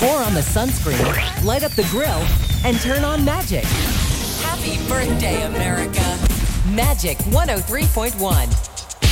Pour on the sunscreen, light up the grill, and turn on Magic. Happy birthday, America. Magic 103.1.